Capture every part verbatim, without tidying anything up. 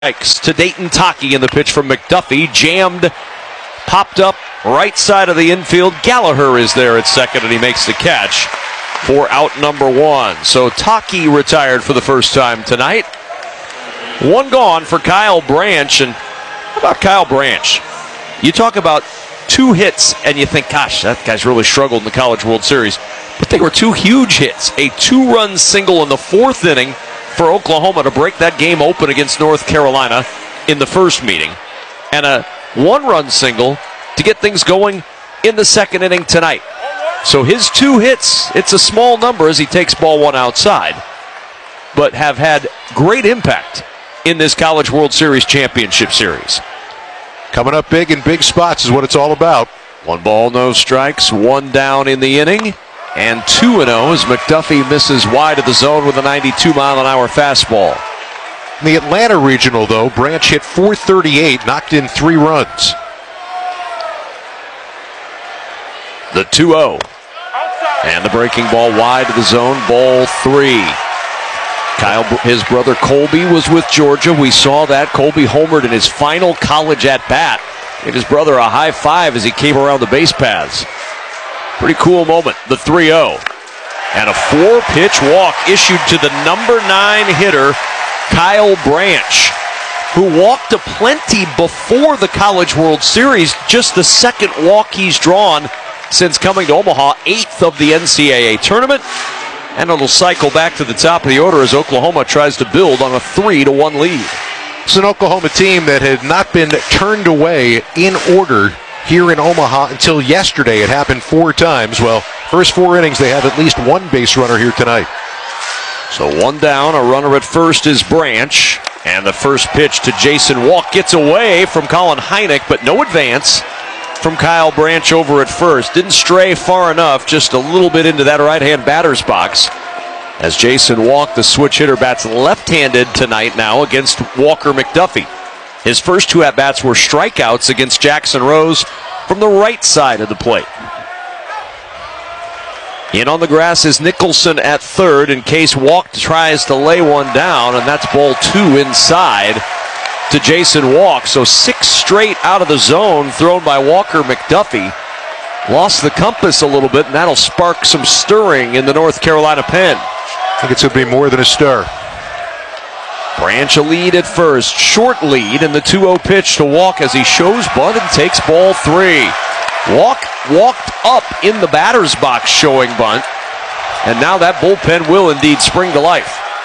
To Dayton Taki in the pitch from McDuffie. Jammed, popped up, right side of the infield. Gallagher is there at second, and he makes the catch for out number one. So Taki retired for the first time tonight. One gone for Kyle Branch. And how about Kyle Branch? You talk about two hits, and you think, gosh, that guy's really struggled in the College World Series. But they were two huge hits. A two-run single in the fourth inning for Oklahoma to break that game open against North Carolina in the first meeting, and a one-run single to get things going in the second inning tonight. So his two hits, it's a small number as he takes ball one outside, but have had great impact in this College World Series championship series. Coming up big in big spots is what it's all about. One ball, no strikes, one down in the inning. And two and oh as McDuffie misses wide of the zone with a ninety-two mile an hour fastball. In the Atlanta Regional, though, Branch hit four thirty-eight, knocked in three runs. The two oh. And the breaking ball wide of the zone, ball three. Kyle, his brother Colby was with Georgia. We saw that. Colby homered in his final college at-bat. Gave his brother a high five as he came around the base paths. Pretty cool moment, the three oh. And a four-pitch walk issued to the number nine hitter, Kyle Branch, who walked aplenty before the College World Series, just the second walk he's drawn since coming to Omaha, eighth of the N C double A tournament. And it'll cycle back to the top of the order as Oklahoma tries to build on a three to one lead. It's an Oklahoma team that had not been turned away in order here in Omaha until yesterday. It happened four times. Well, first four innings, they have at least one base runner here tonight. So one down, a runner at first is Branch. And the first pitch to Jason Walk gets away from Colin Heineck, but no advance from Kyle Branch over at first. Didn't stray far enough, just a little bit into that right-hand batter's box. As Jason Walk, the switch hitter, bats left-handed tonight now against Walker McDuffie. His first two at-bats were strikeouts against Jackson Rose from the right side of the plate. In on the grass is Nicholson at third in case Walk tries to lay one down, and that's ball two inside to Jason Walk. So six straight out of the zone thrown by Walker McDuffie. Lost the compass a little bit, and that'll spark some stirring in the North Carolina pen. I think it's going to be more than a stir. Branch a lead at first, short lead, and the two oh pitch to Walk as he shows bunt and takes ball three. Walk walked up in the batter's box showing bunt, and now that bullpen will indeed spring to life.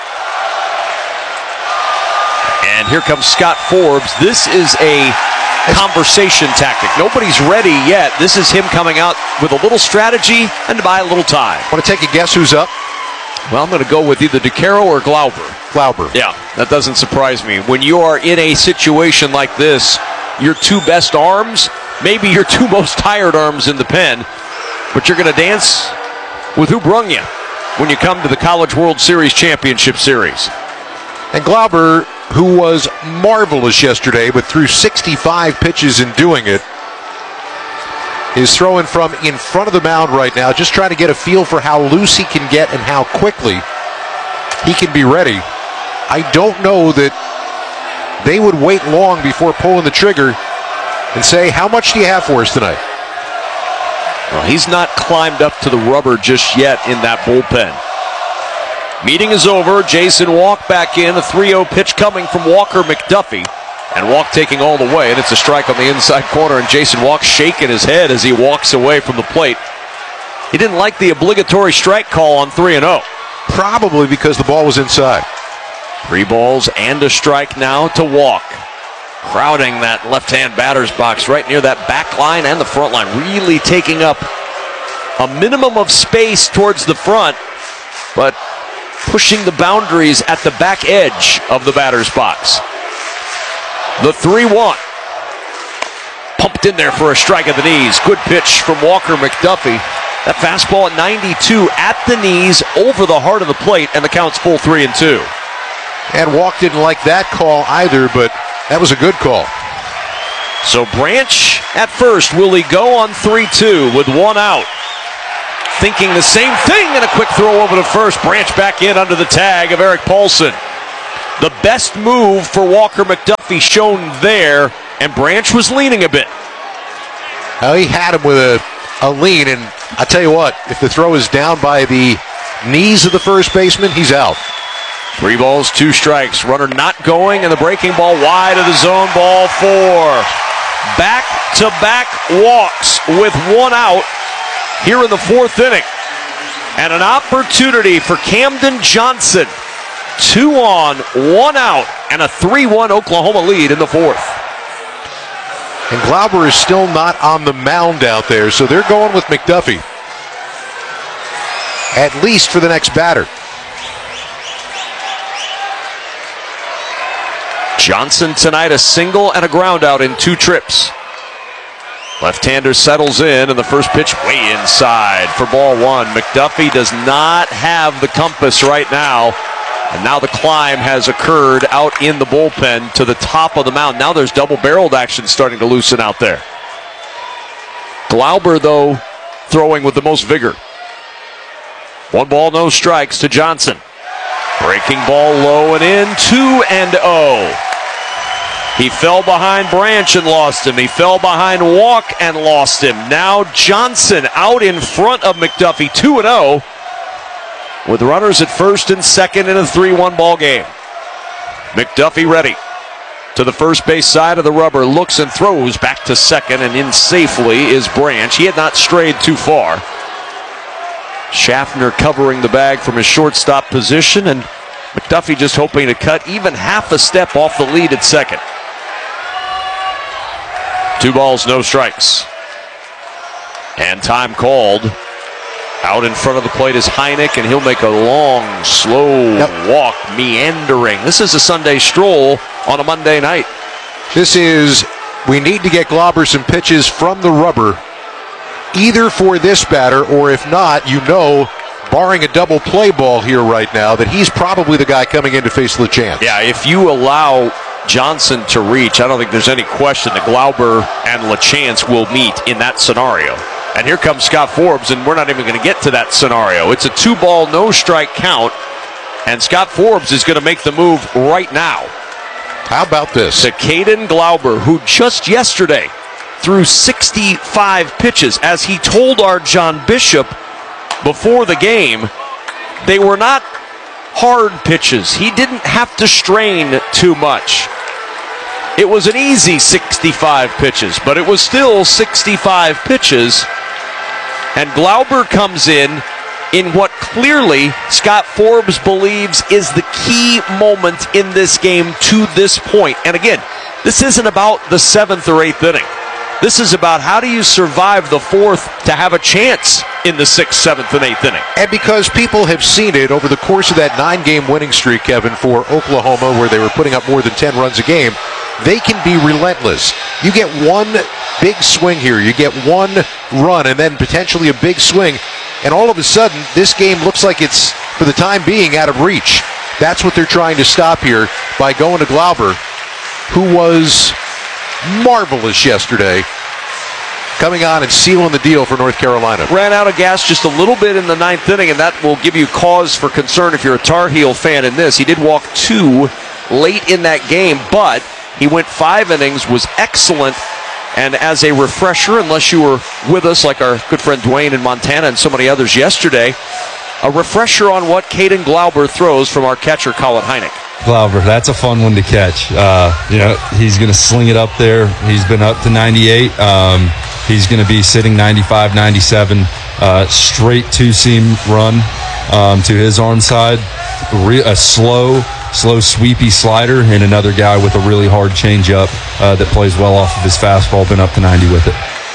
And here comes Scott Forbes. This is a conversation tactic. Nobody's ready yet. This is him coming out with a little strategy and to buy a little time. Want to take a guess who's up? Well, I'm going to go with either DeCaro or Glauber. Glauber. Yeah, that doesn't surprise me. When you are in a situation like this, your two best arms, maybe your two most tired arms in the pen, but you're going to dance with who brung you when you come to the College World Series Championship Series. And Glauber, who was marvelous yesterday, but threw sixty-five pitches in doing it, is throwing from in front of the mound right now, just trying to get a feel for how loose he can get and how quickly he can be ready. I don't know that they would wait long before pulling the trigger and say, how much do you have for us tonight? Well, he's not climbed up to the rubber just yet in that bullpen. Meeting is over. Jason Walk back in. A three oh pitch coming from Walker McDuffie. And Walk taking all the way, and it's a strike on the inside corner, and Jason Walk shaking his head as he walks away from the plate. He didn't like the obligatory strike call on three and oh. Probably because the ball was inside. Three balls and a strike now to Walk. Crowding that left-hand batter's box right near that back line and the front line. Really taking up a minimum of space towards the front, but pushing the boundaries at the back edge of the batter's box. The three one. Pumped in there for a strike at the knees. Good pitch from Walker McDuffie. That fastball at ninety-two at the knees over the heart of the plate, and the count's full three and two. And Walk didn't like that call either, but that was a good call. So Branch at first. Will he go on three two with one out? Thinking the same thing, and a quick throw over to first. Branch back in under the tag of Eric Paulson. The best move for Walker McDuffie shown there, and Branch was leaning a bit. Now he had him with a, a lean, and I tell you what, if the throw is down by the knees of the first baseman, he's out. Three balls, two strikes. Runner not going, and the breaking ball wide of the zone, ball four. Back-to-back walks with one out here in the fourth inning. And an opportunity for Camden Johnson. Two on, one out, and a three one Oklahoma lead in the fourth. And Glauber is still not on the mound out there, so they're going with McDuffie. At least for the next batter. Johnson tonight a single and a ground out in two trips. Left-hander settles in, and the first pitch way inside for ball one. McDuffie does not have the compass right now, and now the climb has occurred out in the bullpen to the top of the mound. Now there's double-barreled action starting to loosen out there. Glauber, though, throwing with the most vigor. One ball, no strikes to Johnson. Breaking ball low and in, two and oh. He fell behind Branch and lost him. He fell behind Walk and lost him. Now Johnson out in front of McDuffie, two and oh, with runners at first and second in a three one ball game. McDuffie ready to the first base side of the rubber, looks and throws back to second, and in safely is Branch. He had not strayed too far. Schaffner covering the bag from his shortstop position, and McDuffie just hoping to cut even half a step off the lead at second. Two balls, no strikes. And time called. Out in front of the plate is Heineck, and he'll make a long, slow yep. walk, meandering. This is a Sunday stroll on a Monday night. This is, we need to get Glauber some pitches from the rubber, either for this batter, or if not, you know, barring a double play ball here right now, that he's probably the guy coming in to face LeChance. Yeah, if you allow Johnson to reach, I don't think there's any question that Glauber and LeChance will meet in that scenario. And here comes Scott Forbes, and we're not even going to get to that scenario. It's a two-ball, no-strike count, and Scott Forbes is going to make the move right now. How about this? To Caden Glauber, who just yesterday threw sixty-five pitches. As he told our John Bishop before the game, they were not hard pitches. He didn't have to strain too much. It was an easy sixty-five pitches, but it was still sixty-five pitches. And Glauber comes in in what clearly Scott Forbes believes is the key moment in this game to this point. And again, this isn't about the seventh or eighth inning. This is about how do you survive the fourth to have a chance in the sixth, seventh, and eighth inning. And because people have seen it over the course of that nine-game winning streak, Kevin, for Oklahoma, where they were putting up more than ten runs a game, they can be relentless. You get one big swing here, you get one run, and then potentially a big swing, and all of a sudden, this game looks like it's, for the time being, out of reach. That's what they're trying to stop here by going to Glauber, who was marvelous yesterday, coming on and sealing the deal for North Carolina. Ran out of gas just a little bit in the ninth inning, and that will give you cause for concern if you're a Tar Heel fan in this. He did walk two late in that game, but he went five innings, was excellent. And as a refresher, unless you were with us like our good friend Dwayne in Montana and so many others yesterday, a refresher on what Caden Glauber throws from our catcher, Colin Heineck. Glauber, that's a fun one to catch. Uh, you know, he's going to sling it up there. He's been up to ninety-eight. Um, he's going to be sitting ninety-five, ninety-seven, uh, straight two-seam run um, to his arm side. Re- a slow, slow, sweepy slider, and another guy with a really hard changeup uh, that plays well off of his fastball. Been up to ninety with it.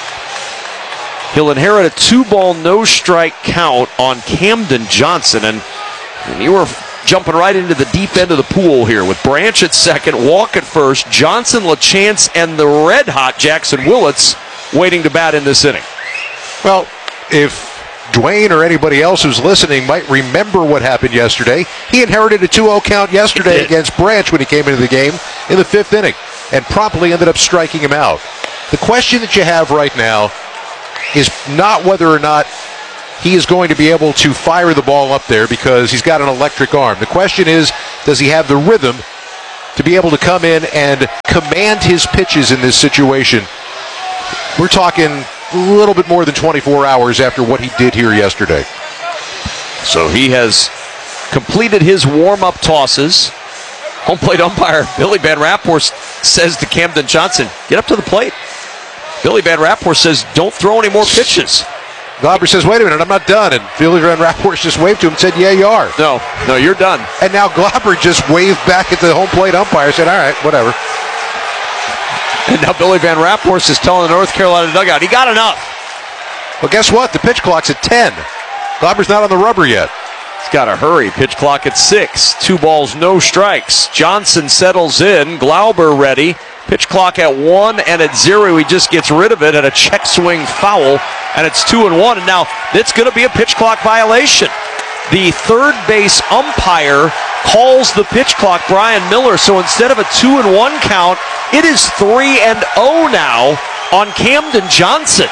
He'll inherit a two-ball, no-strike count on Camden Johnson, and, and you were jumping right into the deep end of the pool here with Branch at second, Walk at first, Johnson, LeChance, and the red-hot Jackson Willits waiting to bat in this inning. Well, if Dwayne or anybody else who's listening might remember what happened yesterday, he inherited a two oh count yesterday against Branch when he came into the game in the fifth inning and promptly ended up striking him out. The question that you have right now is not whether or not he is going to be able to fire the ball up there because he's got an electric arm. The question is, does he have the rhythm to be able to come in and command his pitches in this situation? We're talking a little bit more than twenty-four hours after what he did here yesterday. So he has completed his warm-up tosses. Home plate umpire Billy Van Rapport says to Camden Johnson, get up to the plate. Billy Van Rapport says, don't throw any more pitches. Glauber says, wait a minute, I'm not done. And Billy Van Rapport just waved to him and said, yeah, you are. No, no, you're done. And now Glauber just waved back at the home plate umpire and said, all right, whatever. And now Billy Van Rapport is telling the North Carolina dugout, he got enough. Well, guess what? The pitch clock's at ten. Glauber's not on the rubber yet. He's got to hurry. Pitch clock at six. Two balls, no strikes. Johnson settles in. Glauber ready. Pitch clock at one and at zero. He just gets rid of it at a check swing foul. And it's two and one. And now it's going to be a pitch clock violation. The third base umpire calls the pitch clock, Brian Miller. So instead of a two and one count, it is three and oh now on Camden Johnson.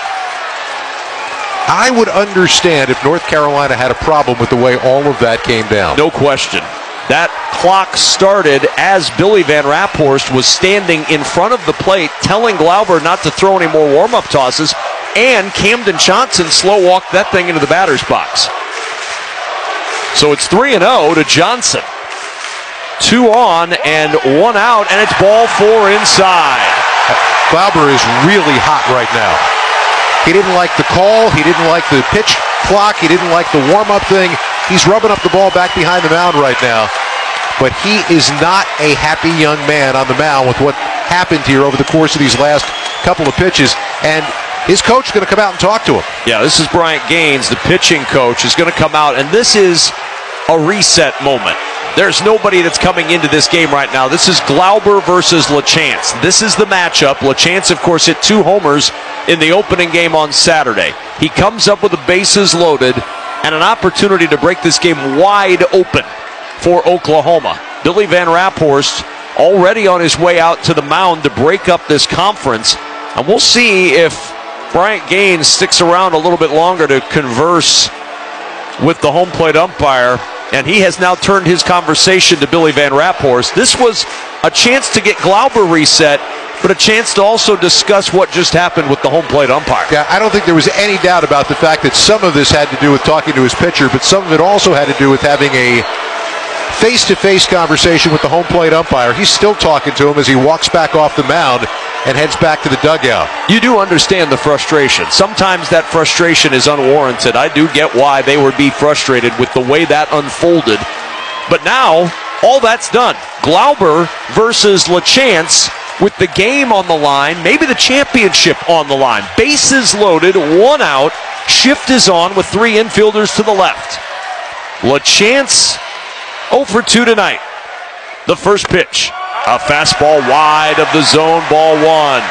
I would understand if North Carolina had a problem with the way all of that came down. No question. That clock started as Billy Van Rapport was standing in front of the plate telling Glauber not to throw any more warm-up tosses, and Camden Johnson slow-walked that thing into the batter's box. So it's three and oh to Johnson. Two on and one out, and it's ball four inside. Glauber is really hot right now. He didn't like the call. He didn't like the pitch clock. He didn't like the warm-up thing. He's rubbing up the ball back behind the mound right now. But he is not a happy young man on the mound with what happened here over the course of these last couple of pitches. And his coach is going to come out and talk to him. Yeah, this is Bryant Gaines, the pitching coach, is going to come out. And this is a reset moment. There's nobody that's coming into this game right now. This is Glauber versus LaChance. This is the matchup. LaChance, of course, hit two homers in the opening game on Saturday. He comes up with the bases loaded and an opportunity to break this game wide open for Oklahoma. Billy Van Rapport already on his way out to the mound to break up this conference. And we'll see if Bryant Gaines sticks around a little bit longer to converse with the home plate umpire. And he has now turned his conversation to Billy Van Rapport. This was a chance to get Glauber reset, but a chance to also discuss what just happened with the home plate umpire. Yeah, I don't think there was any doubt about the fact that some of this had to do with talking to his pitcher, but some of it also had to do with having a face-to-face conversation with the home plate umpire. He's still talking to him as he walks back off the mound and heads back to the dugout. You do understand the frustration. Sometimes that frustration is unwarranted. I do get why they would be frustrated with the way that unfolded. But now, all that's done. Glauber versus LaChance with the game on the line, maybe the championship on the line. Bases loaded, one out. Shift is on with three infielders to the left. LaChance oh for two tonight. The first pitch. A fastball wide of the zone, ball one.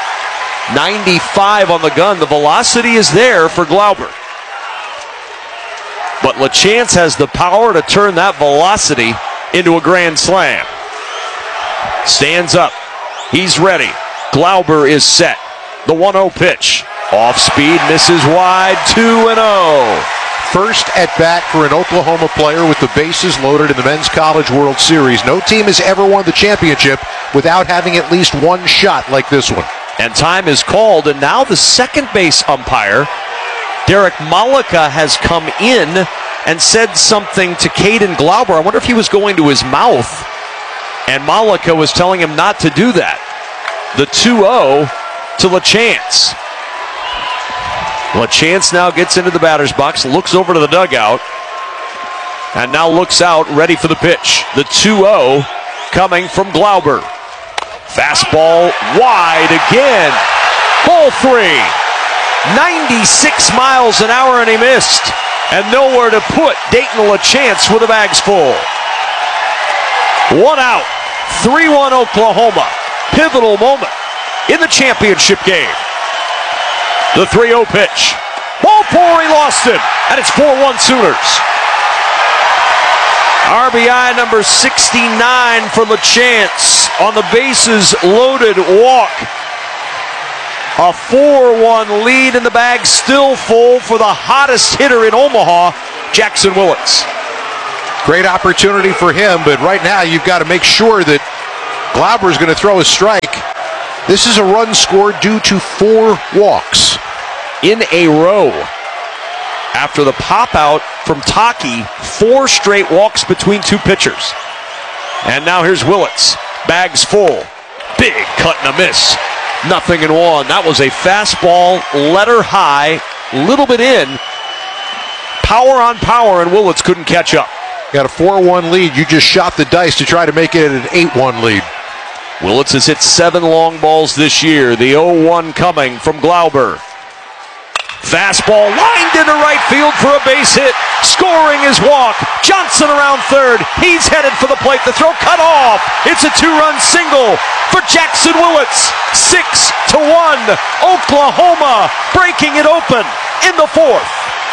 ninety-five on the gun. The velocity is there for Glauber. But LaChance has the power to turn that velocity into a grand slam. Stands up. He's ready. Glauber is set. The one oh pitch. Off speed, misses wide, two and oh. First at bat for an Oklahoma player with the bases loaded in the Men's College World Series. No team has ever won the championship without having at least one shot like this one. And time is called, and now the second base umpire, Derek Malika, has come in and said something to Caden Glauber. I wonder if he was going to his mouth, and Malika was telling him not to do that. The two oh to LaChance. LaChance now gets into the batter's box, looks over to the dugout, and now looks out, ready for the pitch. The two oh coming from Glauber. Fastball wide again. Ball three. ninety-six miles an hour, and he missed. And nowhere to put Dayton LaChance with the bags full. One out. three one Oklahoma. Pivotal moment in the championship game. The three oh pitch. Ball four, he lost it. And it's four one Sooners. R B I number sixty-nine for LaChance on the bases loaded walk. A four one lead in the bag, still full for the hottest hitter in Omaha, Jackson Willits. Great opportunity for him, but right now you've got to make sure that Glauber is going to throw a strike. This is a run scored due to four walks in a row. After the pop out from Taki, four straight walks between two pitchers. And now here's Willits. Bags full. Big cut and a miss. Nothing in one. That was a fastball, letter high, little bit in. Power on power, and Willits couldn't catch up. Got a four one lead. You just shot the dice to try to make it an eight one lead. Willits has hit seven long balls this year. The oh one coming from Glauber. Fastball lined into right field for a base hit. Scoring his walk. Johnson around third. He's headed for the plate. The throw cut off. It's a two-run single for Jackson Willits. Six to one. Oklahoma breaking it open in the fourth.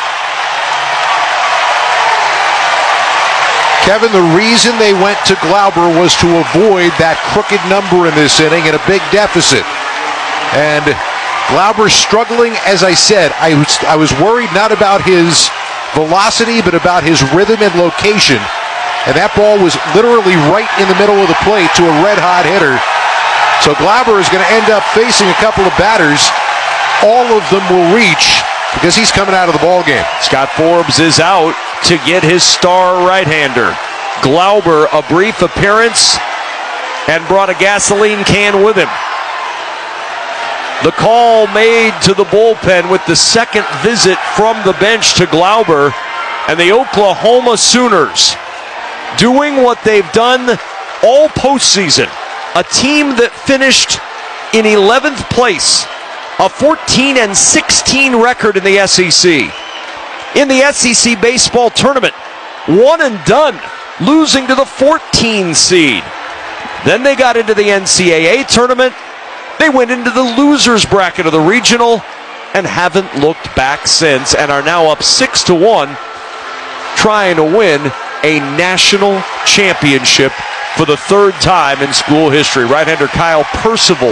Kevin, the reason they went to Glauber was to avoid that crooked number in this inning and a big deficit. And Glauber struggling, as I said. I was, I was worried not about his velocity, but about his rhythm and location. And that ball was literally right in the middle of the plate to a red-hot hitter. So Glauber is going to end up facing a couple of batters. All of them will reach because he's coming out of the ballgame. Scott Forbes is out to get his star right-hander. Glauber, a brief appearance, and brought a gasoline can with him. The call made to the bullpen with the second visit from the bench to Glauber, and the Oklahoma Sooners doing what they've done all postseason. A team that finished in eleventh place, a fourteen and sixteen record in the S E C. In the S E C baseball tournament, one and done, losing to the fourteen seed. Then they got into the N C double A tournament. They went into the losers bracket of the regional and haven't looked back since, and are now up six to one, trying to win a national championship for the third time in school history. Right-hander Kyle Percival,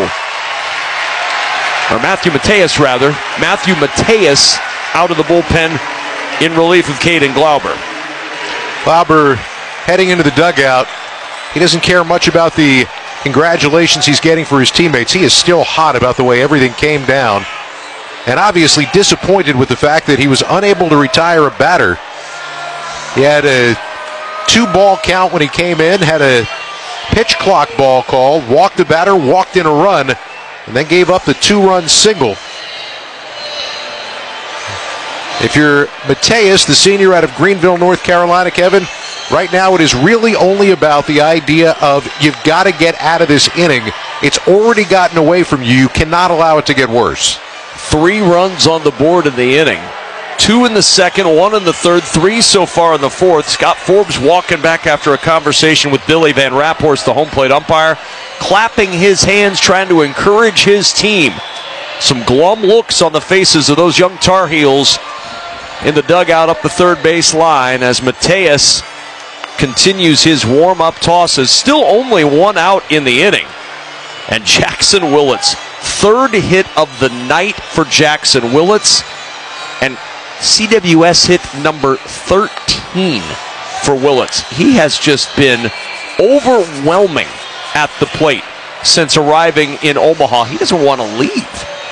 or Matthew Mateus rather, Matthew Mateus out of the bullpen in relief of Caden Glauber. Glauber heading into the dugout. He doesn't care much about the congratulations he's getting for his teammates. He is still hot about the way everything came down, and obviously disappointed with the fact that he was unable to retire a batter. He had a two-ball count when he came in, had a pitch clock ball called, walked the batter, walked in a run, and then gave up the two-run single. If you're Mateus, the senior out of Greenville, North Carolina, Kevin, right now it is really only about the idea of you've got to get out of this inning. It's already gotten away from you. You cannot allow it to get worse. Three runs on the board in the inning. Two in the second, one in the third, three so far in the fourth. Scott Forbes walking back after a conversation with Billy Van Raphorst, the home plate umpire, clapping his hands, trying to encourage his team. Some glum looks on the faces of those young Tar Heels in the dugout up the third base line as Mateus continues his warm-up tosses. Still only one out in the inning. And Jackson Willits, third hit of the night for Jackson Willits, and C W S hit number thirteen for Willits. He has just been overwhelming at the plate since arriving in Omaha. He doesn't want to leave.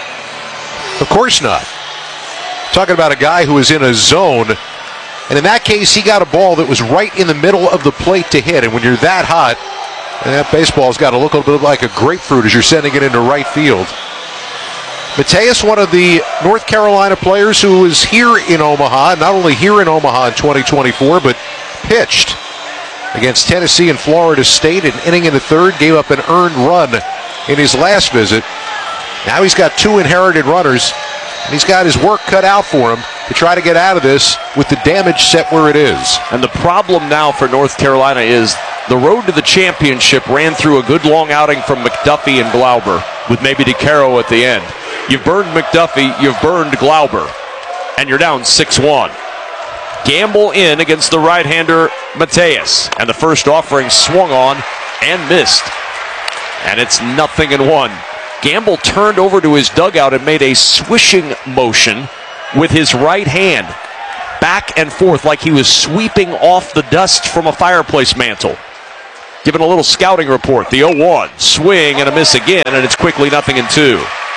Of course not. Talking about a guy who is in a zone, and in that case, he got a ball that was right in the middle of the plate to hit, and when you're that hot, that baseball's got to look a little bit like a grapefruit as you're sending it into right field. Mateus, one of the North Carolina players who was here in Omaha, not only here in Omaha in twenty twenty-four, but pitched against Tennessee and Florida State, an inning in the third, gave up an earned run in his last visit. Now he's got two inherited runners, and he's got his work cut out for him to try to get out of this with the damage set where it is. And the problem now for North Carolina is the road to the championship ran through a good long outing from McDuffie and Glauber, with maybe DeCaro at the end. You've burned McDuffie, you've burned Glauber, and you're down six one. Gamble in against the right-hander Mateus, and the first offering swung on and missed. And it's nothing in one. Gamble turned over to his dugout and made a swishing motion with his right hand. back and forth like he was sweeping off the dust from a fireplace mantle. Giving a little scouting report. The oh one. Swing and a miss again, and it's quickly nothing in two.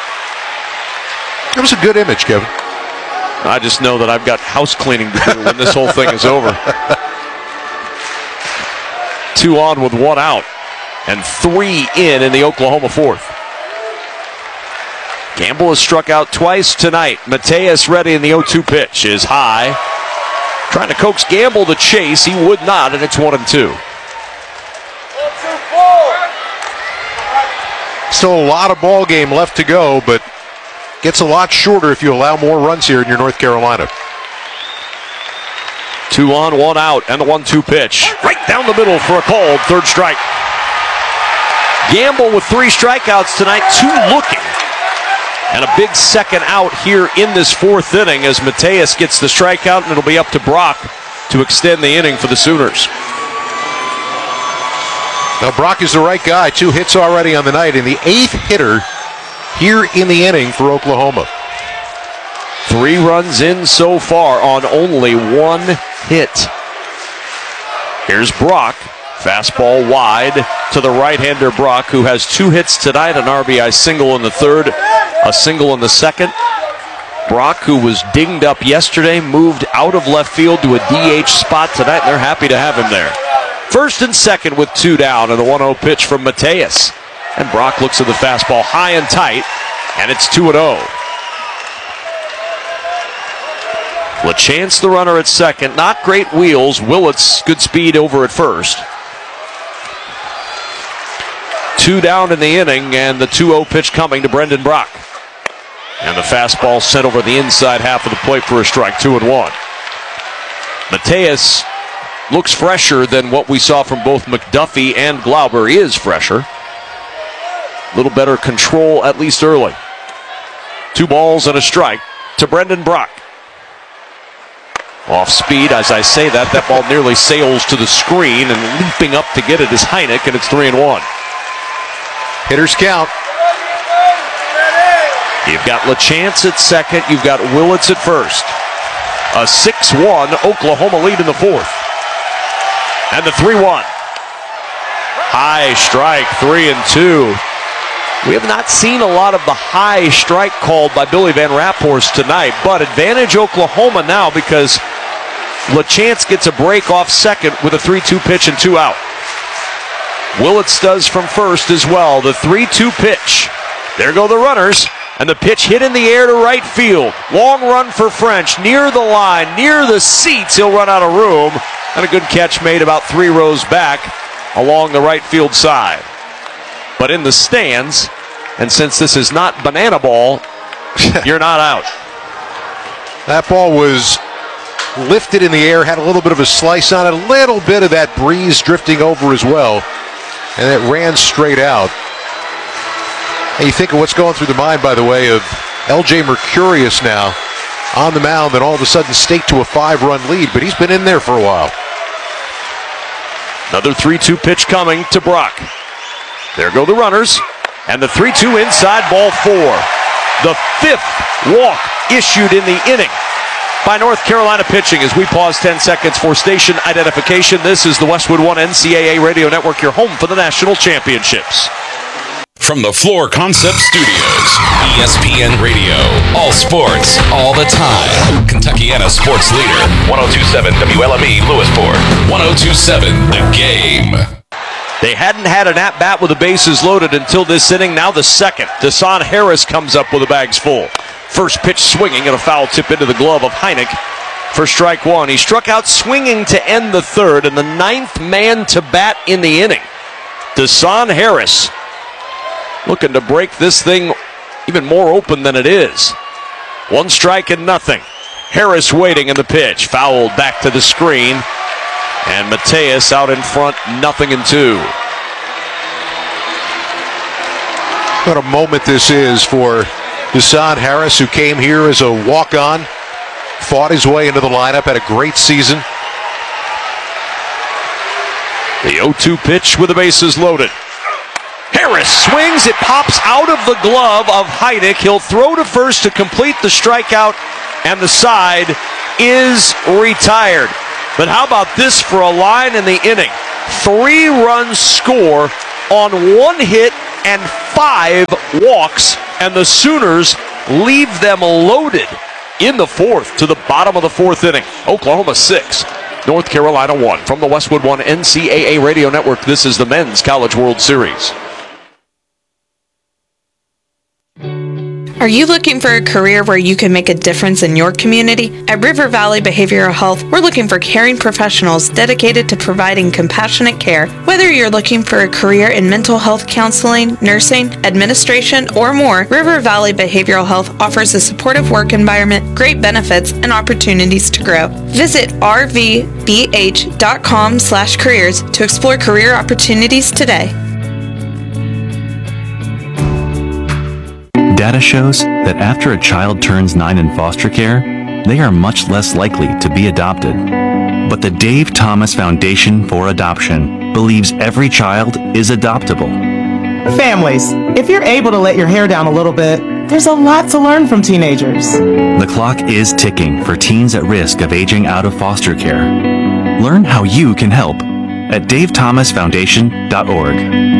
It was a good image, Kevin. I just know that I've got house cleaning to do when this whole thing is over. Two on with one out. And three in in the Oklahoma fourth. Gamble has struck out twice tonight. Mateus ready in the oh two pitch is high. Trying to coax Gamble to chase. He would not, and it's one and two. Still a lot of ball game left to go, but gets a lot shorter if you allow more runs here in your North Carolina. Two on, one out, and the one two pitch. Right down the middle for a called third strike. Gamble with three strikeouts tonight, two looking. And a big second out here in this fourth inning as Mateus gets the strikeout, and it'll be up to Brock to extend the inning for the Sooners. Now Brock is the right guy. Two hits already on the night, and the eighth hitter here in the inning for Oklahoma. Three runs in so far on only one hit. Here's Brock. Fastball wide to the right-hander Brock, who has two hits tonight, an R B I single in the third, a single in the second. Brock, who was dinged up yesterday, moved out of left field to a D H spot tonight, and they're happy to have him there. First and second with two down, and the one oh pitch from Mateus. And Brock looks at the fastball high and tight, and it's two and oh. LaChance the runner at second. Not great wheels. Willits good speed over at first. Two down in the inning, and the two oh pitch coming to Brendan Brock. And the fastball sent over the inside half of the plate for a strike, two and one. Mateus looks fresher than what we saw from both McDuffie and Glauber. He is fresher. A little better control, at least early. Two balls and a strike to Brendan Brock. Off speed, as I say that, that ball nearly sails to the screen, and leaping up to get it is Heineck, and it's three and one. Hitters count. You've got LaChance at second. You've got Willits at first. A six one Oklahoma lead in the fourth. And the three one. High strike, three and two. We have not seen a lot of the high strike called by Billy Van Raphorst tonight, but advantage Oklahoma now because LaChance gets a break off second with a three two pitch and two out. Willits does from first as well. The three two pitch. There go the runners. And the pitch hit in the air to right field. Long run for French. Near the line, near the seats. He'll run out of room. And a good catch made about three rows back along the right field side. But in the stands, and since this is not banana ball, you're not out. That ball was lifted in the air, had a little bit of a slice on it, a little bit of that breeze drifting over as well. And it ran straight out. And you think of what's going through the mind, by the way, of L J Mercurius now on the mound, and all of a sudden stake to a five-run lead, but he's been in there for a while. Another three two pitch coming to Brock. There go the runners, and the three two inside, ball four. The fifth walk issued in the inning by North Carolina pitching as we pause ten seconds for station identification. This is the Westwood One N C double A Radio Network, your home for the national championships. From the Floor Concept Studios, E S P N Radio, all sports, all the time. Kentuckiana sports leader, one oh two point seven W L M E Lewisport, one oh two point seven The Game. They hadn't had an at-bat with the bases loaded until this inning. Now the second. Desan Harris comes up with the bags full. First pitch swinging and a foul tip into the glove of Heineck for strike one. He struck out swinging to end the third, and the ninth man to bat in the inning. Desan Harris looking to break this thing even more open than it is. One strike and nothing. Harris waiting in the pitch. Fouled back to the screen. And Mateus out in front, nothing in two. What a moment this is for Desan Harris, who came here as a walk-on, fought his way into the lineup, had a great season. The oh two pitch with the bases loaded. Harris swings, it pops out of the glove of Heineck. He'll throw to first to complete the strikeout and the side, is retired. But how about this for a line in the inning? Three runs score on one hit and five walks, and the Sooners leave them loaded in the fourth to the bottom of the fourth inning. Oklahoma six, North Carolina one. From the Westwood One N C double A Radio Network, this is the Men's College World Series. Are you looking for a career where you can make a difference in your community? At River Valley Behavioral Health, we're looking for caring professionals dedicated to providing compassionate care. Whether you're looking for a career in mental health counseling, nursing, administration, or more, River Valley Behavioral Health offers a supportive work environment, great benefits, and opportunities to grow. Visit r v b h dot com slash careers to explore career opportunities today. Data shows that after a child turns nine in foster care, they are much less likely to be adopted. But the Dave Thomas Foundation for Adoption believes every child is adoptable. Families, if you're able to let your hair down a little bit, there's a lot to learn from teenagers. The clock is ticking for teens at risk of aging out of foster care. Learn how you can help at dave thomas foundation dot org.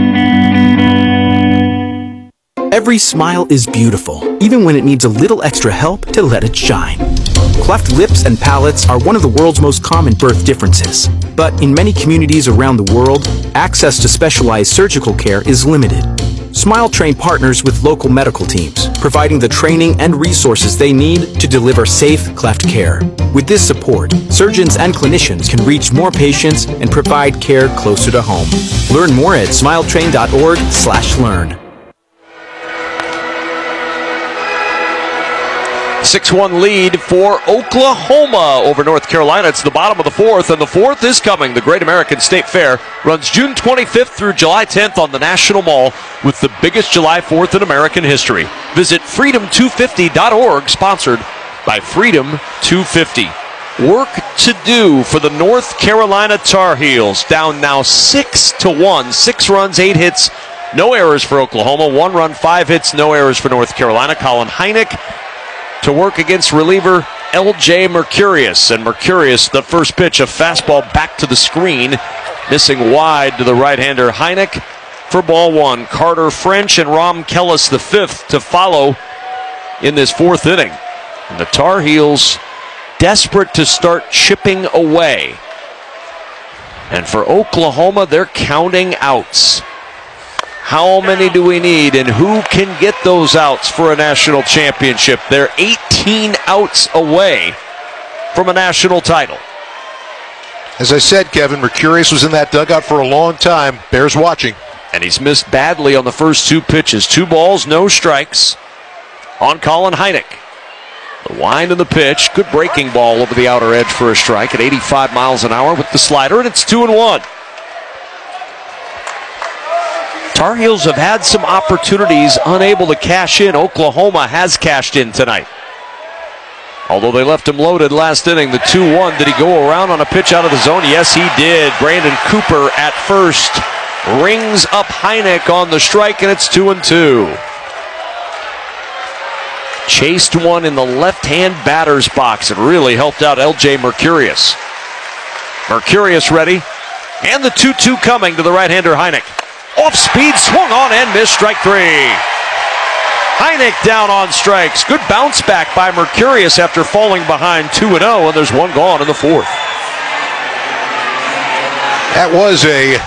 Every smile is beautiful, even when it needs a little extra help to let it shine. Cleft lips and palates are one of the world's most common birth differences. But in many communities around the world, access to specialized surgical care is limited. SmileTrain partners with local medical teams, providing the training and resources they need to deliver safe cleft care. With this support, surgeons and clinicians can reach more patients and provide care closer to home. Learn more at smiletrain dot org slash learn. six one lead for Oklahoma over North Carolina. It's the bottom of the fourth, and the fourth is coming. The Great American State Fair runs June twenty-fifth through July tenth on the National Mall with the biggest July fourth in American history. Visit freedom two fifty dot org, sponsored by Freedom two fifty. Work to do for the North Carolina Tar Heels, down now six to one. Six runs, eight hits, no errors for Oklahoma. One run, five hits, no errors for North Carolina. Colin Heineck to work against reliever L J Mercurius. And Mercurius, the first pitch, a fastball back to the screen, missing wide to the right-hander Heineck for ball one. Carter French and Rom Kellis the fifth to follow in this fourth inning. And the Tar Heels desperate to start chipping away. And for Oklahoma, they're counting outs. How many do we need, and who can get those outs for a national championship? They're eighteen outs away from a national title. As I said, Kevin, Mercurius was in that dugout for a long time. Bears watching. And he's missed badly on the first two pitches. Two balls, no strikes on Colin Heineck. The wind of the pitch. Good breaking ball over the outer edge for a strike at eighty-five miles an hour with the slider, and it's two and one. Tar Heels have had some opportunities, unable to cash in. Oklahoma has cashed in tonight. Although they left him loaded last inning, the two one. Did he go around on a pitch out of the zone? Yes, he did. Brandon Cooper at first rings up Heineck on the strike, and it's two and two. Chased one in the left-hand batter's box. It really helped out L J Mercurius. Mercurius ready, and the two two coming to the right-hander Heineck. Off speed, swung on and missed, strike three. Heineck down on strikes. Good bounce back by Mercurius after falling behind two and oh, and there's one gone in the fourth. That was a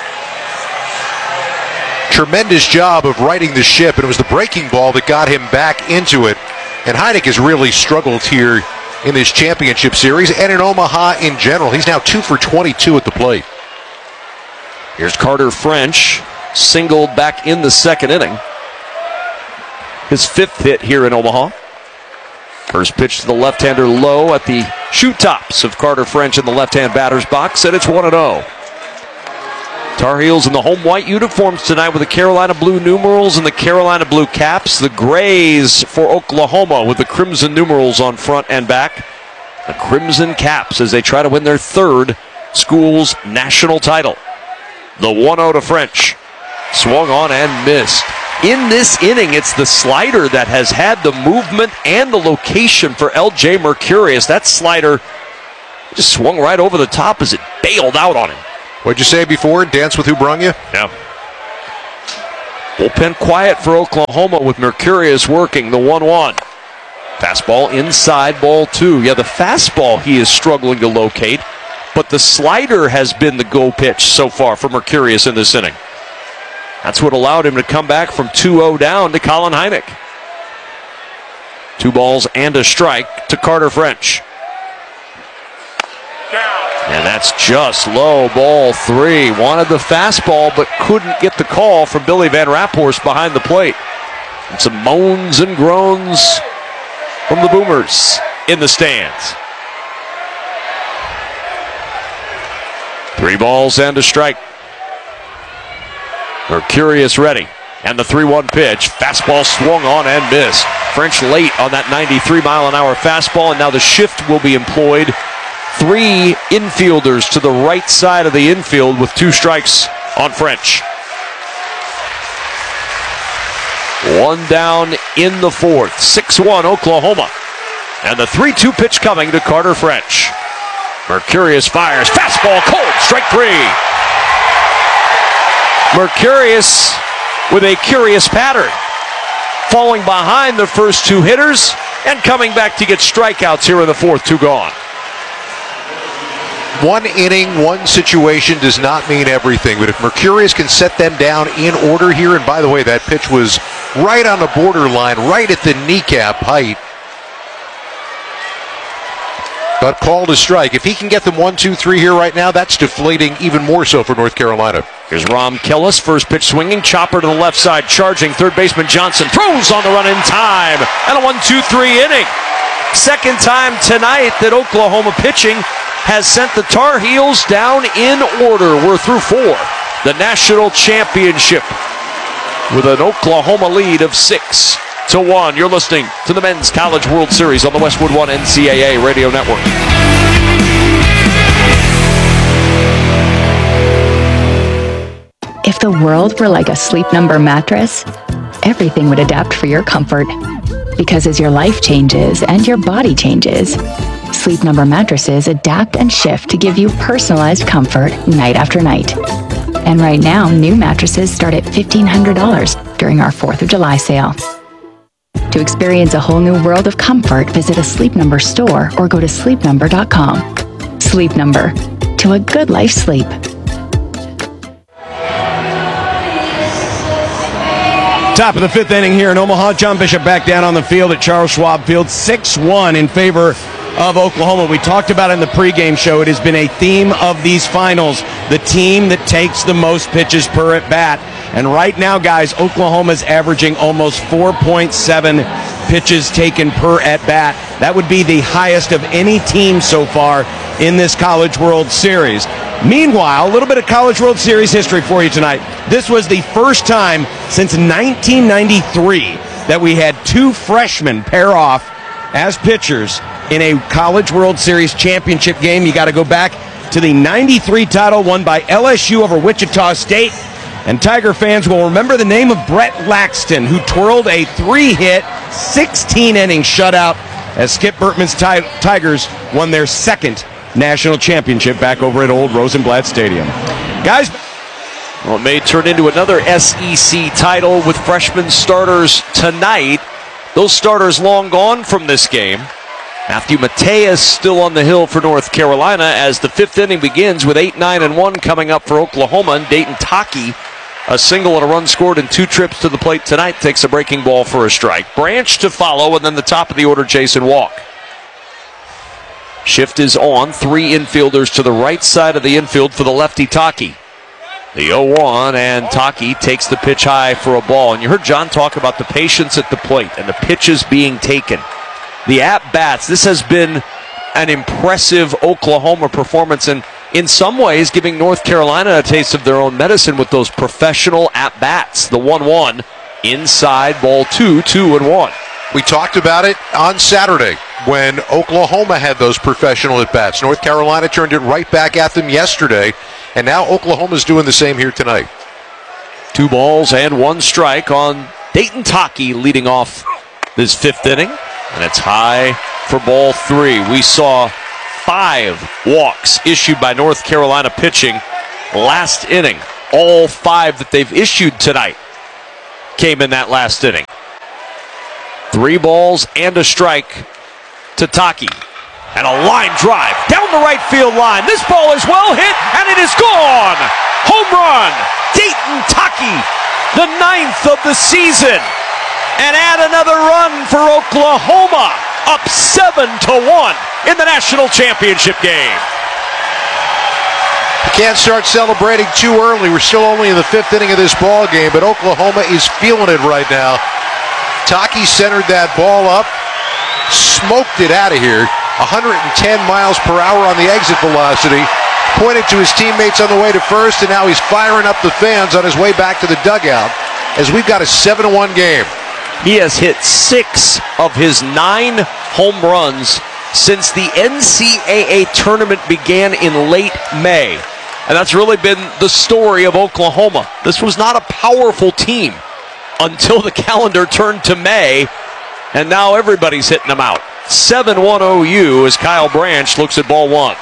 tremendous job of righting the ship, and it was the breaking ball that got him back into it. And Heineck has really struggled here in this championship series and in Omaha in general. He's now two for twenty-two at the plate. Here's Carter French, singled back in the second inning. His fifth hit here in Omaha. First pitch to the left-hander low at the shoe tops of Carter French in the left-hand batter's box, and it's one and oh. Tar Heels in the home white uniforms tonight with the Carolina blue numerals and the Carolina blue caps. The grays for Oklahoma with the crimson numerals on front and back. The crimson caps as they try to win their third school's national title. The one oh to French. Swung on and missed. in this inning, it's the slider that has had the movement and the location for L J Mercurius. That slider just swung right over the top as it bailed out on him. What'd you say before? Dance with who brung you? Yeah. Bullpen quiet for Oklahoma with Mercurius working the one one. Fastball inside, ball two. Yeah, the fastball he is struggling to locate, but the slider has been the go pitch so far for Mercurius in this inning. That's what allowed him to come back from two oh down to Colin Hynek. Two balls and a strike to Carter French. And that's just low, ball three. Wanted the fastball, but couldn't get the call from Billy Van Raphorst behind the plate. And some moans and groans from the Boomers in the stands. Three balls and a strike. Mercurius ready. And the three one pitch. Fastball swung on and missed. French late on that ninety-three mile an hour fastball, and now the shift will be employed. Three infielders to the right side of the infield with two strikes on French. One down in the fourth. six one Oklahoma. And the three two pitch coming to Carter French. Mercurius fires. Fastball cold. Strike three. Mercurius with a curious pattern. Falling behind the first two hitters and coming back to get strikeouts here in the fourth. Two gone. One inning, one situation does not mean everything. But if Mercurius can set them down in order here, and by the way, that pitch was right on the borderline, right at the kneecap height. But called a strike. If he can get them one, two, three here right now, that's deflating even more so for North Carolina. Here's Rom Kellis, first pitch swinging, chopper to the left side, charging third baseman Johnson, throws on the run in time, and a one two three inning. Second time tonight that Oklahoma pitching has sent the Tar Heels down in order. We're through four. The national championship with an Oklahoma lead of six to one. You're listening to the Men's College World Series on the Westwood One N C double A Radio Network. If the world were like a Sleep Number mattress, everything would adapt for your comfort. Because as your life changes and your body changes, Sleep Number mattresses adapt and shift to give you personalized comfort night after night. And right now, new mattresses start at fifteen hundred dollars during our fourth of July sale. To experience a whole new world of comfort, visit a Sleep Number store or go to sleep number dot com. Sleep Number. To a good life sleep. Top of the fifth inning here in Omaha. John Bishop back down on the field at Charles Schwab Field. six one in favor of Oklahoma. We talked about it in the pregame show. It has been a theme of these finals. The team that takes the most pitches per at bat. And right now, guys, Oklahoma's averaging almost four point seven pitches taken per at bat. That would be the highest of any team so far in this College World Series. Meanwhile, a little bit of College World Series history for you tonight. This was the first time since nineteen ninety-three that we had two freshmen pair off as pitchers in a College World Series championship game. You got to go back to the ninety-three title won by L S U over Wichita State. And Tiger fans will remember the name of Brett Laxton, who twirled a three-hit, sixteen-inning shutout as Skip Bertman's ti- Tigers won their second national championship back over at Old Rosenblatt Stadium. Guys, well, it may turn into another S E C title with freshman starters tonight. Those starters long gone from this game. Matthew Mateus still on the hill for North Carolina as the fifth inning begins with eight nine and one coming up for Oklahoma. And Dayton Taki, a single and a run scored in two trips to the plate tonight, takes a breaking ball for a strike. Branch to follow, and then the top of the order, Jason Walk. Shift is on. Three infielders to the right side of the infield for the lefty Taki. The oh one, and Taki takes the pitch high for a ball. And you heard John talk about the patience at the plate and the pitches being taken. The at-bats, this has been an impressive Oklahoma performance, and in some ways giving North Carolina a taste of their own medicine with those professional at-bats. The one one, inside, ball two, two and one. We talked about it on Saturday when Oklahoma had those professional at-bats. North Carolina turned it right back at them yesterday, and now Oklahoma's doing the same here tonight. Two balls and one strike on Dayton Taki leading off this fifth inning, and it's high for ball three. We saw five walks issued by North Carolina pitching last inning. All five that they've issued tonight came in that last inning. Three balls and a strike to Taki. And a line drive down the right field line. This ball is well hit, and it is gone. Home run. Dayton Taki, the ninth of the season. And add another run for Oklahoma. Up seven to one in the national championship game. You can't start celebrating too early. We're still only in the fifth inning of this ball game, but Oklahoma is feeling it right now. Taki centered that ball up, smoked it out of here. one hundred ten miles per hour on the exit velocity. Pointed to his teammates on the way to first, and now he's firing up the fans on his way back to the dugout as we've got a seven to one game. He has hit six of his nine home runs since the N C double A tournament began in late May. And that's really been the story of Oklahoma. This was not a powerful team until the calendar turned to May, and now everybody's hitting them out. seven one O U as Kyle Branch looks at ball one.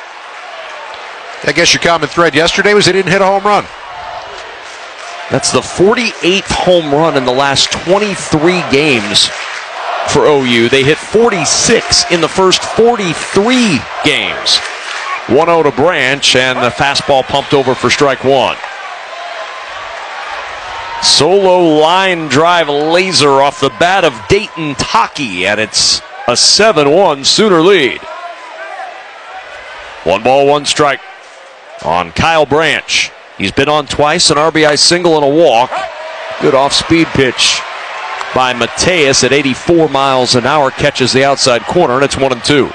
I guess your common thread yesterday was they didn't hit a home run. That's the forty-eighth home run in the last twenty-three games for O U. They hit forty-six in the first forty-three games. one oh to Branch, and the fastball pumped over for strike one. Solo line drive laser off the bat of Dayton Taki, and it's a seven one Sooner lead. One ball, one strike on Kyle Branch. He's been on twice, an R B I single and a walk. Good off-speed pitch by Mateus at eighty-four miles an hour. Catches the outside corner, and it's one and two.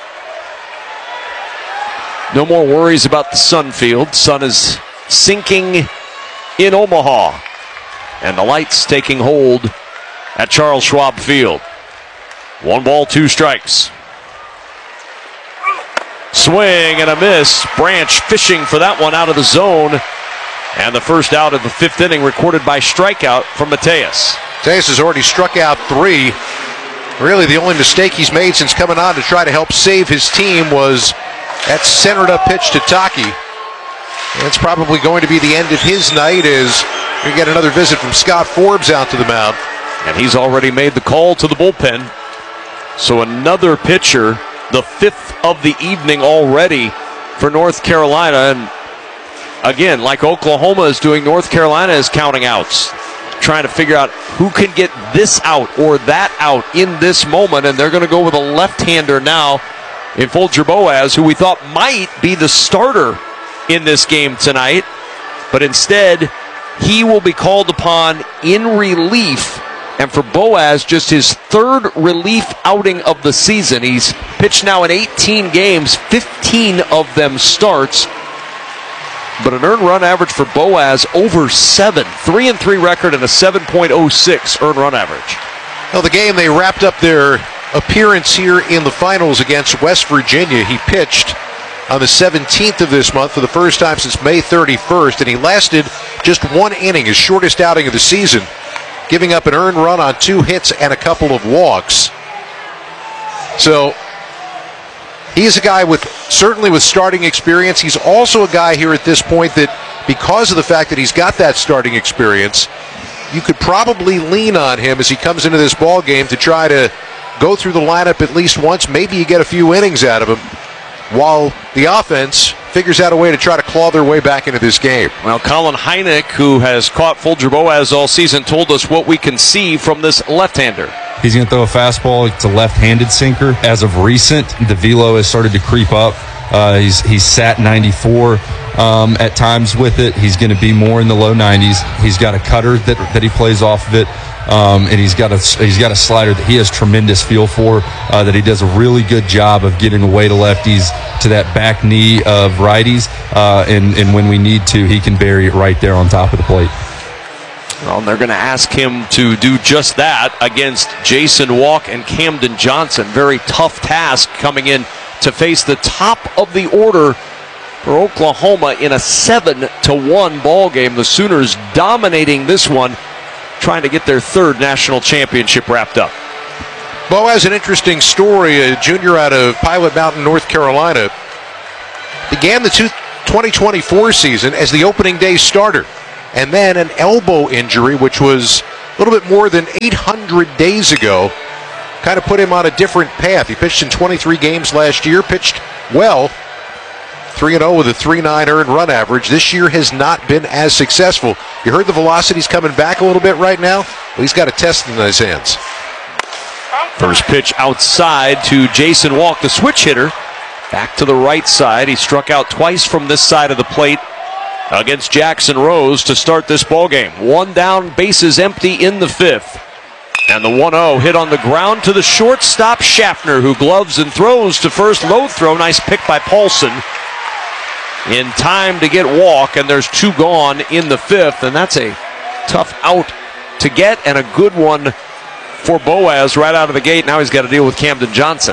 No more worries about the sun field. Sun is sinking in Omaha, and the lights taking hold at Charles Schwab Field. One ball, two strikes. Swing and a miss. Branch fishing for that one out of the zone. And the first out of the fifth inning recorded by strikeout from Mateus. Mateus has already struck out three. Really the only mistake he's made since coming on to try to help save his team was that centered up pitch to Taki. And it's probably going to be the end of his night as we get another visit from Scott Forbes out to the mound. And he's already made the call to the bullpen. So another pitcher, the fifth of the evening already for North Carolina. And again, like Oklahoma is doing, North Carolina is counting outs, trying to figure out who can get this out or that out in this moment. And they're going to go with a left-hander now in Folger Boaz, who we thought might be the starter in this game tonight. But instead, he will be called upon in relief. And for Boaz, just his third relief outing of the season. He's pitched now in eighteen games, fifteen of them starts. But an earned run average for Boaz over seven. Three and three record and a seven point oh six earned run average. Well, the game they wrapped up their appearance here in the finals against West Virginia. He pitched on the seventeenth of this month for the first time since May thirty-first, and he lasted just one inning, his shortest outing of the season, giving up an earned run on two hits and a couple of walks. So he's a guy with certainly with starting experience. He's also a guy here at this point that, because of the fact that he's got that starting experience, you could probably lean on him as he comes into this ball game to try to go through the lineup at least once. Maybe you get a few innings out of him while the offense figures out a way to try to claw their way back into this game. Well, Colin Hynek, who has caught Folger Boaz all season, told us what we can see from this left-hander. He's going to throw a fastball. It's a left-handed sinker. As of recent, the velo has started to creep up. Uh, he's he's sat ninety-four um, at times with it. He's going to be more in the low nineties. He's got a cutter that, that he plays off of it, um, and he's got a he's got a slider that he has tremendous feel for. Uh, that he does a really good job of getting away to lefties, to that back knee of righties, uh, and and when we need to, he can bury it right there on top of the plate. Well, they're going to ask him to do just that against Jason Walk and Camden Johnson. Very tough task coming in to face the top of the order for Oklahoma in a seven to one ball game. The Sooners dominating this one trying to get their third national championship wrapped up. Boaz, an interesting story. A junior out of Pilot Mountain, North Carolina, began the twenty twenty-four season as the opening day starter, and then an elbow injury, which was a little bit more than eight hundred days ago, kind of put him on a different path. He pitched in twenty-three games last year, pitched well, three and oh with a three point nine earned run average. This year has not been as successful. You heard the velocity's coming back a little bit right now? Well, he's got a test in his hands. First pitch outside to Jason Walk, the switch hitter. Back to the right side. He struck out twice from this side of the plate against Jackson Rose to start this ballgame. One down, bases empty in the fifth. And the one oh hit on the ground to the shortstop, Schaffner, who gloves and throws to first. Low throw, nice pick by Paulson. In time to get Walk, and there's two gone in the fifth, and that's a tough out to get and a good one for Boaz right out of the gate. Now he's got to deal with Camden Johnson.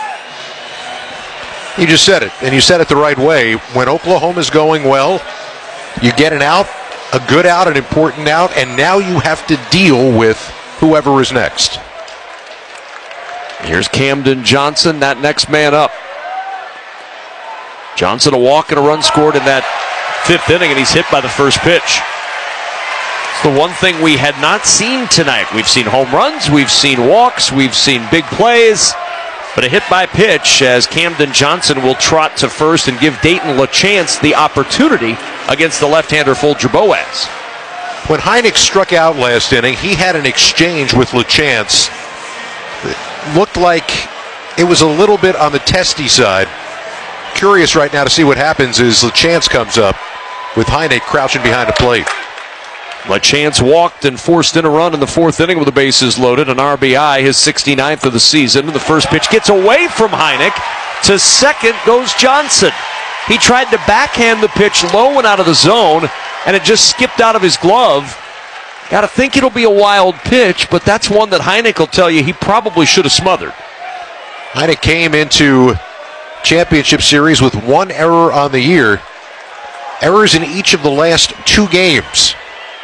You just said it, and you said it the right way. When Oklahoma's going well, you get an out, a good out, an important out, and now you have to deal with whoever is next. Here's Camden Johnson, that next man up. Johnson a walk and a run scored in that fifth inning, and he's hit by the first pitch. It's the one thing we had not seen tonight. We've seen home runs, we've seen walks, we've seen big plays, but a hit by pitch as Camden Johnson will trot to first and give Dayton LaChance the opportunity against the left-hander Folger Boaz. When Heineck struck out last inning, he had an exchange with LaChance. It looked like it was a little bit on the testy side. Curious right now to see what happens as LaChance comes up with Heineck crouching behind the plate. LaChance walked and forced in a run in the fourth inning with the bases loaded, an R B I, his sixty-ninth of the season. The first pitch gets away from Heineck. To second goes Johnson. He tried to backhand the pitch low and out of the zone, and it just skipped out of his glove. Got to think it'll be a wild pitch, but that's one that Heineck will tell you he probably should have smothered. Heineck came into championship series with one error on the year. Errors in each of the last two games.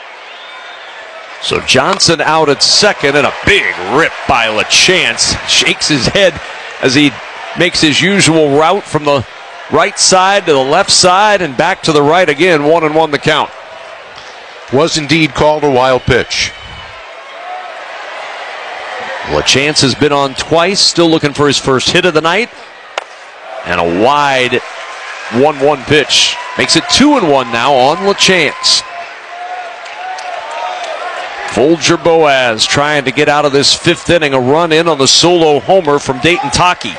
So Johnson out at second, and a big rip by LaChance. Shakes his head as he makes his usual route from the right side to the left side and back to the right again. One and one the count. Was indeed called a wild pitch. LaChance has been on twice, still looking for his first hit of the night. And a wide one one pitch. Makes it two and one now on LaChance. Folger Boaz trying to get out of this fifth inning. A run in on the solo homer from Dayton Taki.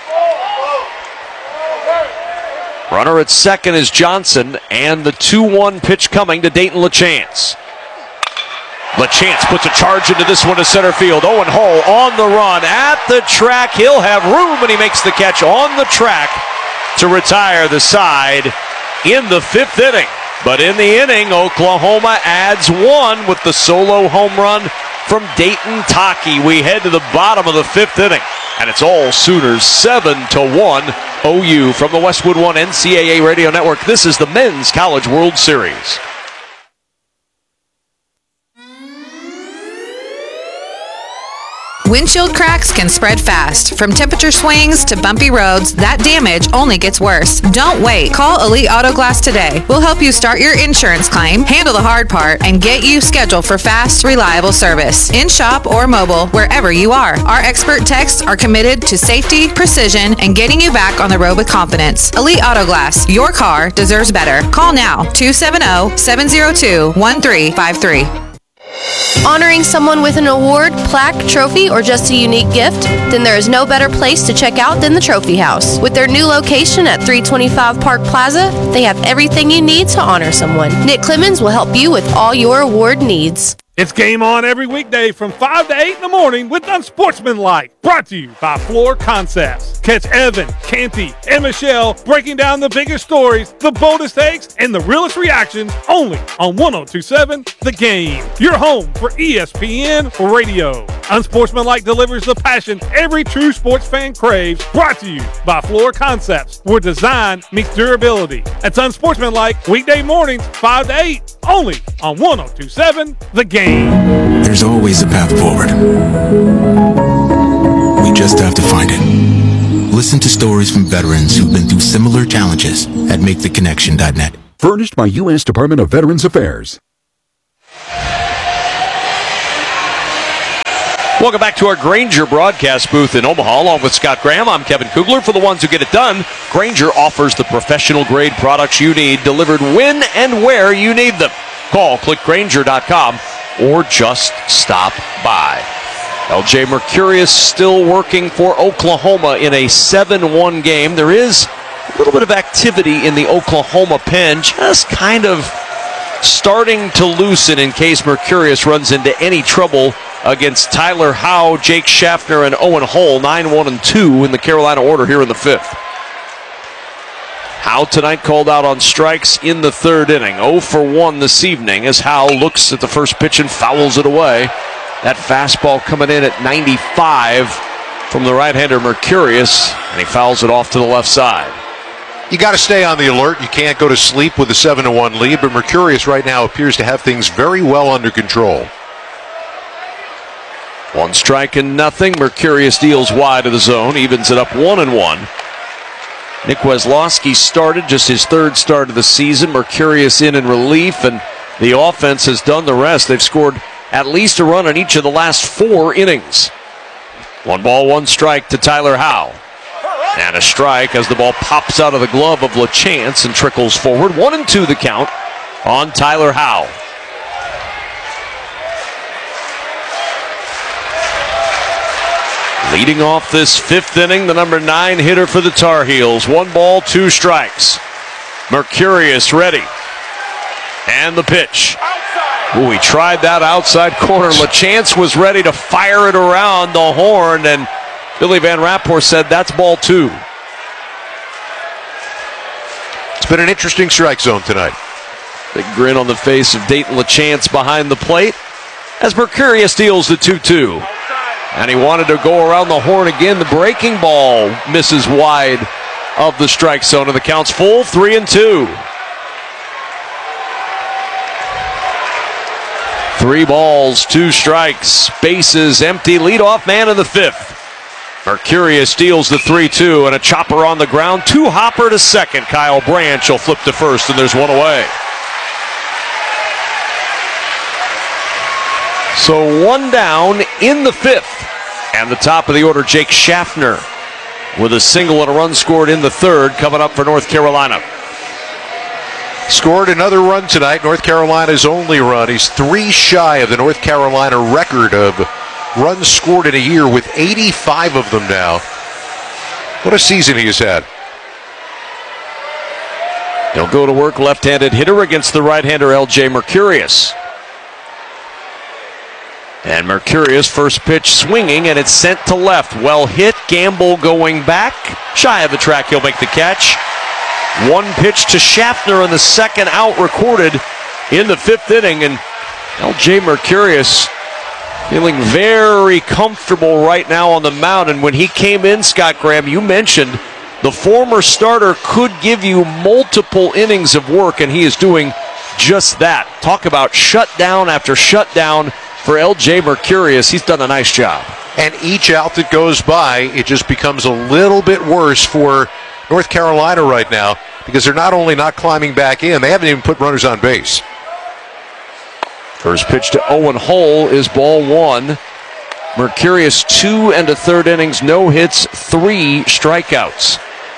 Runner at second is Johnson, and the two one pitch coming to Dayton LaChance. LaChance puts a charge into this one to center field. Owen Hull on the run at the track. He'll have room, and he makes the catch on the track to retire the side in the fifth inning. But in the inning, Oklahoma adds one with the solo home run from Dayton Taki. We head to the bottom of the fifth inning, and it's all Sooners seven to one O U from the Westwood One N C double A Radio Network. This is the Men's College World Series. Windshield cracks can spread fast. From temperature swings to bumpy roads, that damage only gets worse. Don't wait. Call Elite Auto Glass today. We'll help you start your insurance claim, handle the hard part, and get you scheduled for fast, reliable service. In shop or mobile, wherever you are. Our expert techs are committed to safety, precision, and getting you back on the road with confidence. Elite Auto Glass. Your car deserves better. Call now. two seven zero, seven zero two, one three five three. Honoring someone with an award, plaque, trophy, or just a unique gift? Then there is no better place to check out than the Trophy House. With their new location at three twenty-five Park Plaza, they have everything you need to honor someone. Nick Clemens will help you with all your award needs. It's game on every weekday from five to eight in the morning with Unsportsmanlike. Brought to you by Floor Concepts. Catch Evan, Canty, and Michelle breaking down the biggest stories, the boldest takes, and the realest reactions only on one oh two point seven The Game. Your home for E S P N Radio. Unsportsmanlike delivers the passion every true sports fan craves. Brought to you by Floor Concepts, where design meets durability. That's Unsportsmanlike, weekday mornings, five to eight, only on one oh two point seven The Game. There's always a path forward. We just have to find it. Listen to stories from veterans who've been through similar challenges at make the connection dot net. Furnished by U S Department of Veterans Affairs. Welcome back to our Grainger broadcast booth in Omaha. Along with Scott Graham, I'm Kevin Kugler. For the ones who get it done, Grainger offers the professional grade products you need delivered when and where you need them. Call click grainger dot com or just stop by. L J Mercurius still working for Oklahoma in a seven one game. There is a little bit of activity in the Oklahoma pen, just kind of starting to loosen in case Mercurius runs into any trouble against Tyler Howe, Jake Schaffner, and Owen Hull. nine one and two in the Carolina order here in the fifth. Howe tonight called out on strikes in the third inning. oh for one this evening as Howe looks at the first pitch and fouls it away. That fastball coming in at ninety-five from the right-hander Mercurius, and he fouls it off to the left side. You got to stay on the alert. You can't go to sleep with a seven to one lead, but Mercurius right now appears to have things very well under control. One strike and nothing. Mercurius deals wide of the zone, evens it up one and one. Nick Weslowski started just his third start of the season. Mercurius in in relief, and the offense has done the rest. They've scored at least a run in each of the last four innings. One ball, one strike to Tyler Howe. And a strike as the ball pops out of the glove of LaChance and trickles forward. One and two the count on Tyler Howe. Leading off this fifth inning, the number nine hitter for the Tar Heels. One ball, two strikes. Mercurius ready. And the pitch. Ooh, he tried that outside corner. LaChance was ready to fire it around the horn, and Billy Van Rapport said that's ball two. It's been an interesting strike zone tonight. Big grin on the face of Dayton LaChance behind the plate as Mercurius deals the two two. And he wanted to go around the horn again. The breaking ball misses wide of the strike zone, and the count's full, three and two. Three balls, two strikes, bases empty, leadoff man in the fifth. Mercurius steals the three two, and a chopper on the ground. Two hopper to second. Kyle Branch will flip to first, and there's one away. So one down in the fifth. And the top of the order, Jake Schaffner, with a single and a run scored in the third, coming up for North Carolina. Scored another run tonight, North Carolina's only run. He's three shy of the North Carolina record of runs scored in a year with eighty-five of them now. What a season he has had. He'll go to work, left-handed hitter against the right-hander L J Mercurius. And Mercurius, first pitch swinging, and it's sent to left. Well hit, Gamble going back. Shy of the track, he'll make the catch. One pitch to Schaffner, and the second out recorded in the fifth inning. And L J Mercurius feeling very comfortable right now on the mound. And when he came in, Scott Graham, you mentioned the former starter could give you multiple innings of work, and he is doing just that. Talk about shutdown after shutdown for L J Mercurius. He's done a nice job. And each out that goes by, it just becomes a little bit worse for North Carolina right now, because they're not only not climbing back in, they haven't even put runners on base. First pitch to Owen Hull is ball one. Mercurius, two and a third innings, no hits, three strikeouts.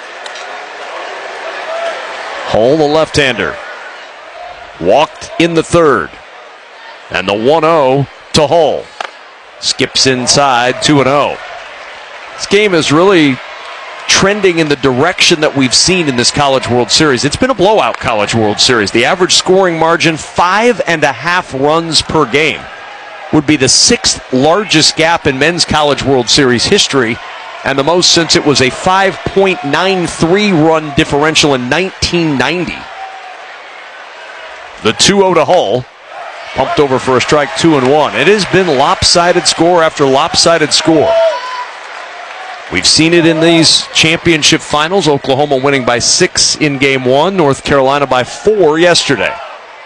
Hull, the left-hander, walked in the third. And the one oh to Hull. Skips inside, two and oh. This game is really trending in the direction that we've seen in this College World Series. It's been a blowout College World Series. The average scoring margin, five and a half runs per game, would be the sixth largest gap in men's College World Series history, and the most since it was a five point nine three run differential in nineteen ninety. The two oh to Hull. Pumped over for a strike, two and one. It has been lopsided score after lopsided score. We've seen it in these championship finals. Oklahoma winning by six in game one. North Carolina by four yesterday.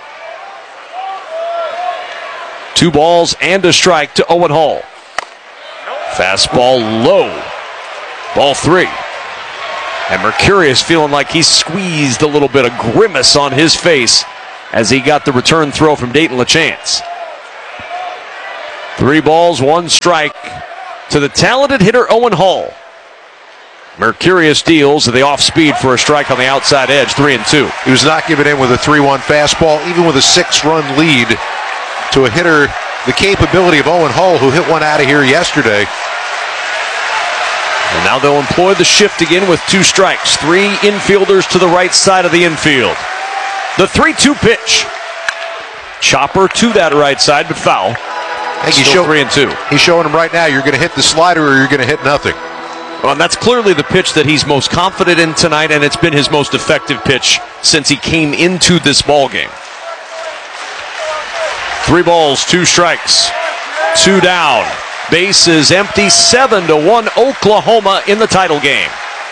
Two balls and a strike to Owen Hall. Fastball low. Ball three. And Mercurius feeling like he squeezed a little bit of grimace on his face as he got the return throw from Dayton LaChance. Three balls, one strike to the talented hitter Owen Hall. Mercurius deals to the off speed for a strike on the outside edge, three and two. He was not given in with a three one fastball, even with a six-run lead to a hitter the capability of Owen Hall, who hit one out of here yesterday. And now they'll employ the shift again with two strikes. Three infielders to the right side of the infield. The three two pitch. Chopper to that right side, but foul. Hey, Still show, three and two. He's showing him right now, you're going to hit the slider or you're going to hit nothing. Well, and that's clearly the pitch that he's most confident in tonight, and it's been his most effective pitch since he came into this ball game. Three balls, two strikes, two down. Base is empty, seven to one Oklahoma in the title game.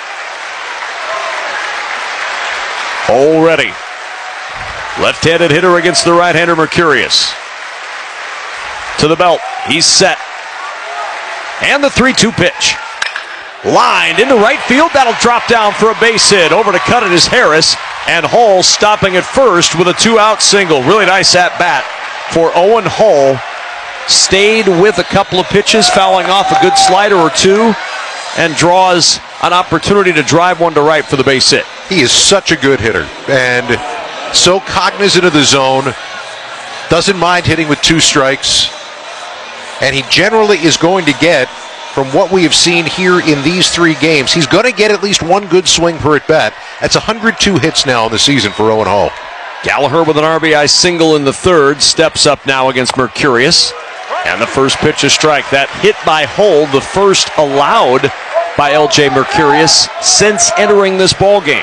Already. Left-handed hitter against the right-hander Mercurius. To the belt, he's set. And the three two pitch. Lined into right field, that'll drop down for a base hit. Over to cut it is Harris, and Hall stopping at first with a two-out single. Really nice at-bat for Owen Hall. Stayed with a couple of pitches, fouling off a good slider or two, and draws an opportunity to drive one to right for the base hit. He is such a good hitter, and so cognizant of the zone, doesn't mind hitting with two strikes, and he generally is going to get, from what we have seen here in these three games, he's going to get at least one good swing per at-bat. That's one hundred two hits now in the season for Owen Hall. Gallagher with an R B I single in the third, steps up now against Mercurius. And the first pitch is strike. That hit by Hull, the first allowed by L J Mercurius since entering this ball game.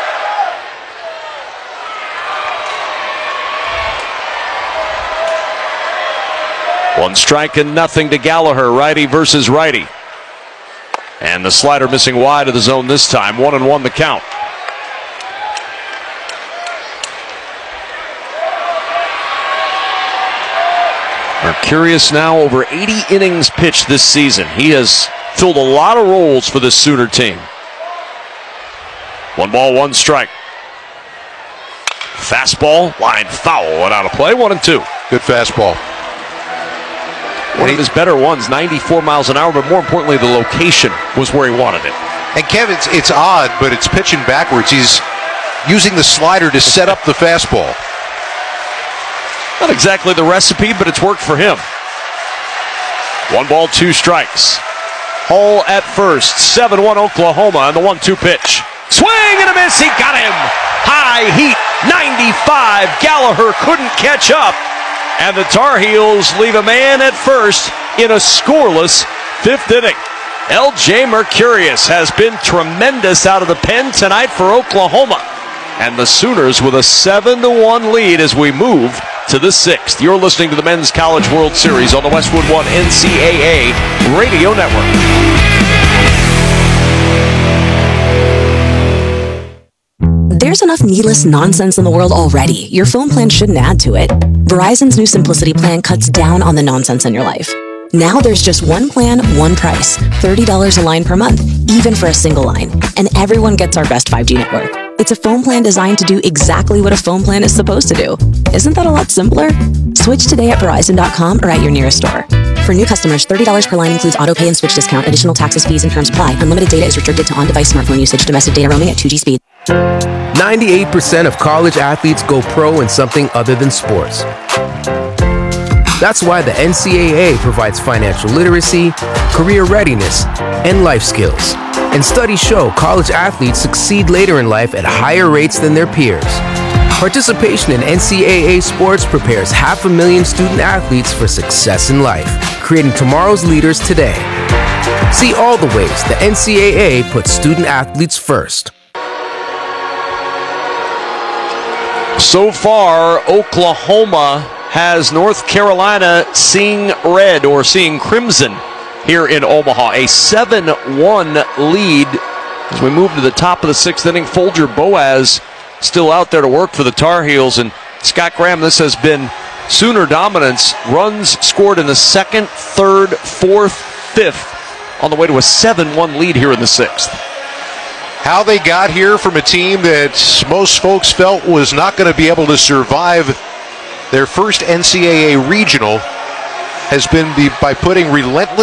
One strike and nothing to Gallagher, righty versus righty. And the slider missing wide of the zone this time, one and one the count. Mercurius now over eighty innings pitched this season. He has filled a lot of roles for this Sooner team. One ball, one strike. Fastball, line foul, and out of play, one and two. Good fastball. One of his better ones, ninety-four miles an hour, but more importantly, the location was where he wanted it. And Kevin, it's, it's odd, but it's pitching backwards. He's using the slider to set up the fastball. Not exactly the recipe, but it's worked for him. One ball, two strikes. Hull at first, seven one Oklahoma on the one two pitch. Swing and a miss, he got him. High heat, ninety-five. Gallagher couldn't catch up. And the Tar Heels leave a man at first in a scoreless fifth inning. L J Mercurius has been tremendous out of the pen tonight for Oklahoma. And the Sooners with a seven to one lead as we move to the sixth. You're listening to the Men's College World Series on the Westwood One N C double A Radio Network. There's enough needless nonsense in the world already. Your phone plan shouldn't add to it. Verizon's new Simplicity plan cuts down on the nonsense in your life. Now there's just one plan, one price, thirty dollars a line per month, even for a single line. And everyone gets our best five G network. It's a phone plan designed to do exactly what a phone plan is supposed to do. Isn't that a lot simpler? Switch today at Verizon dot com or at your nearest store. For new customers, thirty dollars per line includes auto pay and switch discount. Additional taxes, fees, and terms apply. Unlimited data is restricted to on-device smartphone usage. Domestic data roaming at two G speed. ninety-eight percent of college athletes go pro in something other than sports. That's why the N C double A provides financial literacy, career readiness, and life skills. And studies show college athletes succeed later in life at higher rates than their peers. Participation in N C double A sports prepares half a million student athletes for success in life, creating tomorrow's leaders today. See all the ways the N C double A puts student athletes first. So far, Oklahoma has North Carolina seeing red or seeing crimson here in Omaha. A seven one lead as we move to the top of the sixth inning. Folger Boaz still out there to work for the Tar Heels. And Scott Graham, this has been Sooner dominance. Runs scored in the second, third, fourth, fifth on the way to a seven one lead here in the sixth. How they got here from a team that most folks felt was not going to be able to survive their first N C double A regional has been the, by putting relentless